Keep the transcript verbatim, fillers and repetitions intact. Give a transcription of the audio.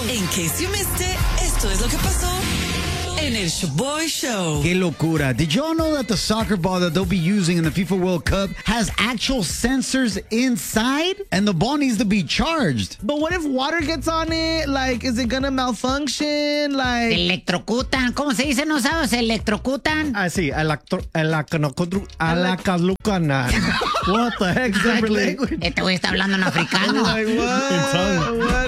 In case you missed it, esto es lo que pasó en el Shoboy Show. Qué locura. Did y'all know that the soccer ball that they'll be using in the FIFA World Cup has actual sensors inside? And the ball needs to be charged. But what if water gets on it? Like, is it gonna malfunction? Like... Electrocutan. ¿Cómo se dice? ¿No sabes? Electrocutan. Ah, sí. Alacanocutan. What the heck is that? Este güey está hablando en africano. Like, what? What?